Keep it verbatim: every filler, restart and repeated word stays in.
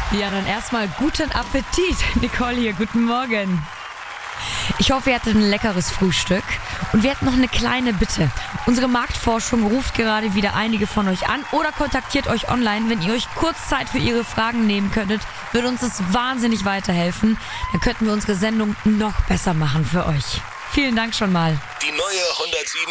Ja, dann erstmal guten Appetit. Nicole hier, guten Morgen. Ich hoffe, ihr hattet ein leckeres Frühstück. Und wir hätten noch eine kleine Bitte. Unsere Marktforschung ruft gerade wieder einige von euch an oder kontaktiert euch online. Wenn ihr euch kurz Zeit für ihre Fragen nehmen könntet, würde uns das wahnsinnig weiterhelfen. Dann könnten wir unsere Sendung noch besser machen für euch. Vielen Dank schon mal. Die neue hundertsieben